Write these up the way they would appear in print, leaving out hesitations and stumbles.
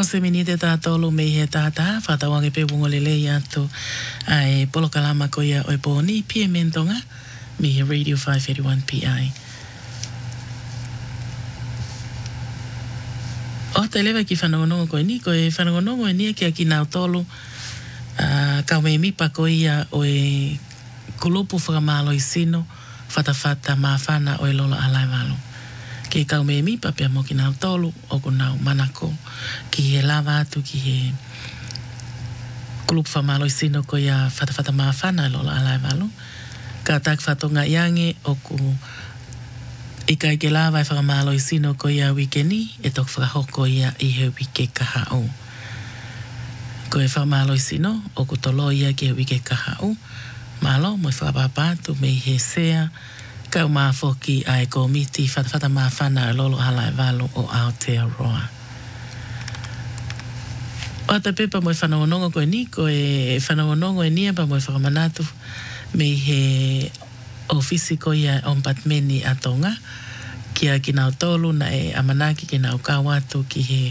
se minite tātolu me he tātā, whatawange pe wungolele atu ai polokalama ko ia oi pōni pie mentonga, me he Radio 581 PI. O te lewa ki whanongonongo koe ni, koe whanongonongo e nia ki a ki nao tolu, kau me mipa ko ia oi kulupu whakamalo i sino, whatawhata mawhana oi lola alai walo. Ke kau me mipa pia mo ki nao tolu, o ku nao manako, ki he lava atu ki he kulupu whamalo i sino ko ia whatawhata mawhana lola alai walo. Ka tak whatonga iange o ku ika ke lava e whakamalo i sino ko ia wikeni, e tok whakahoko ia i he wike kahao. Ko e whakamalo i sino, o ku tolo ia ki he wike kahao, malo mo e whakapapatu me he sea, kau maafoki ai komiti whatawhata mawhana lolo hala e walo o Aotearoa. O ta pepa mo e whanongonongo koe ni, ko e whanongonongo e nia pa mo e whakamanatu me he ofisi ko ia ompatmeni atonga, kia ki nao tolu na e amanaki ki nao kawatu ki he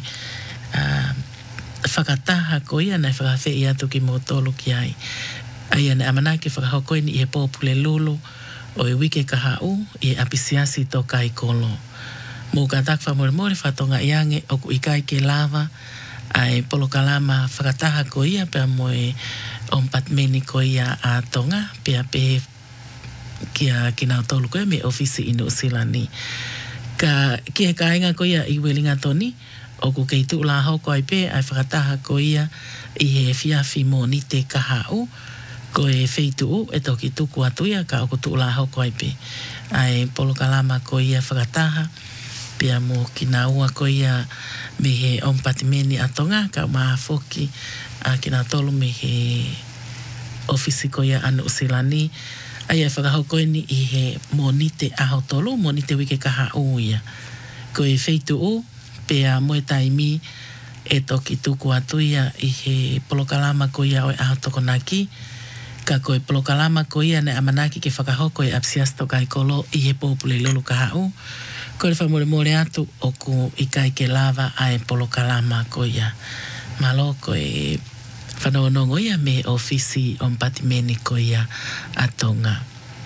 whakataha ko ia na e whakawhei atu ki mo tolu ki ai. Ai ane amanaki whakahokoini i he pōpule lulu o e wike kahau i e apisiasi to kai kolo. Mō ka takwa more whatonga iange o ku ikai ke lava ai polokalama whakataha ko ia pia mo e ompatmeni ko ia a tonga pia pe kia kinao tolu koe me ofisi ino silani. Ka kia kainga ko ia i welinga toni o ku kei tu la hoko ai pe ai whakataha ko ia i he fiafi mo ni te kahau ko e wheitu e toki tuku atuia ka o ku tu la hoko ai pe ai polokalama ko ia whakataha pia mo kinaua ko ia me he ompatimeni atonga ka maa foki a kinao tolu me he ofisi ko ia anu silani. Ai e whakahokoini i he monite aho tolu, monite wike kaha uia. Ko e wheitu u, pea moe taimi e toki tuku atuia i he polokalama ko ia oi aho tokonaki. Ka koe polokalama ko ia ne amanaki ke whakahoko e apsiasto kai kolo i he pōpule lulu kaha u. Ko le whamore atu o ku ikai ke lava ai polokalama ko ia. Malo ko e whanongonongo ia me ofisi ompatimeni ko ia atonga.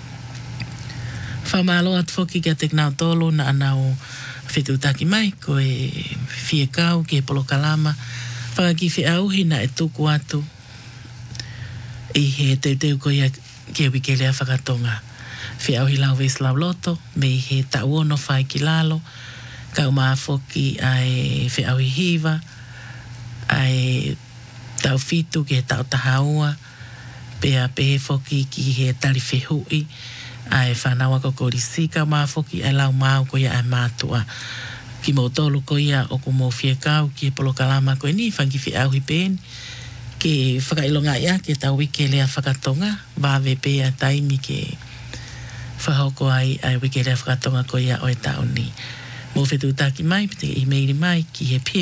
Whamalo atu whoki kia te knau tolo na anau whetutaki mai ko e whiekau ke polokalama. Whakaki whiauhi na e tuku atu i he teuteu ko ia ke wikelea whakatonga. Whiauhi lau ves lau loto me i he tauono whai ki lalo. Kau maa whoki ai whiauhi hiva ai tau fitu ki he tau tahaua, pea pehe whoki ki he tari whehui, ai whanawa ko korisika maa whoki ai lau mau ko ia ai mātua. Ki mo tolu ko ia o ku mo whiekau ki he polokalama ko ni, whangi whiauhi pēni, ke whakailonga ia ke tau wike lea whakatonga, vāwe pēa taimi ke whahoko ai wike lea whakatonga ko ia o e tau ni. Mo whetutaki mai, pite i meiri mai ki he pia